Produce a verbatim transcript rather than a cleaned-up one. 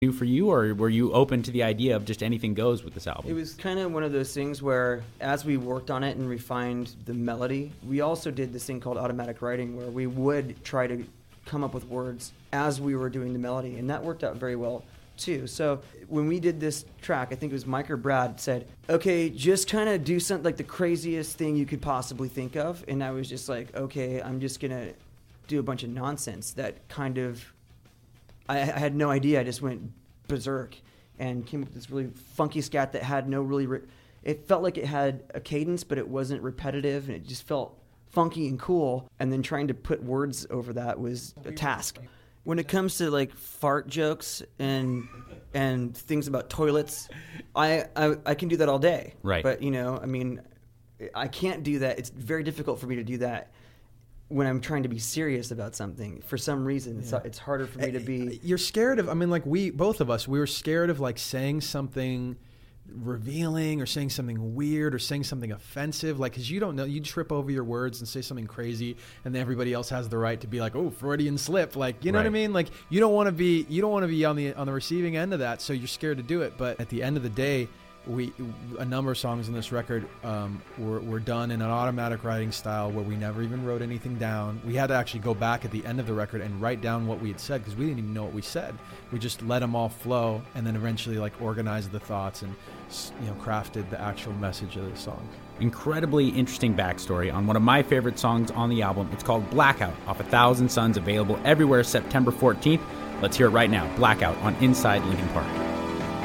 new for you, or were you open to the idea of just anything goes with this album? It was kind of one of those things where as we worked on it and refined the melody, we also did this thing called automatic writing where we would try to come up with words as we were doing the melody, and that worked out very well too. So when we did this track, I think it was Mike or Brad said, okay, just kind of do something like the craziest thing you could possibly think of. And I was just like, okay, I'm just going to do a bunch of nonsense that kind of, I, I had no idea. I just went berserk and came up with this really funky scat that had no really, re- it felt like it had a cadence, but it wasn't repetitive, and it just felt funky and cool. And then trying to put words over that was a task. When it comes to like fart jokes and and things about toilets, I, I I can do that all day. Right. But, you know, I mean, I can't do that. It's very difficult for me to do that when I'm trying to be serious about something. For some reason, it's, Yeah. it's harder for me to be... You're scared of, I mean, like we, both of us, we were scared of like saying something revealing or saying something weird or saying something offensive, like, because you don't know, you trip over your words and say something crazy, and then everybody else has the right to be like, oh, Freudian slip, like, you know Right. what I mean? Like, you don't want to be, you don't want to be on the on the receiving end of that, so you're scared to do it. But at the end of the day, we a number of songs on this record um, were, were done in an automatic writing style where we never even wrote anything down. We had to actually go back at the end of the record and write down what we had said, because we didn't even know what we said. We just let them all flow, and then eventually like organized the thoughts and, you know, crafted the actual message of the song. Incredibly interesting backstory on one of my favorite songs on the album. It's called Blackout off A Thousand Suns, available everywhere September fourteenth. Let's hear it right now. Blackout on Inside Linkin Park.